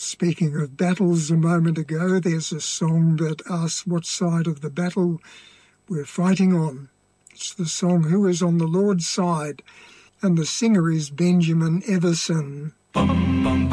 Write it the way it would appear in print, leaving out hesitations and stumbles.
Speaking of battles a moment ago, there's a song that asks what side of the battle we're fighting on. It's the song Who is on the Lord's Side, and the singer is Benjamin Everson.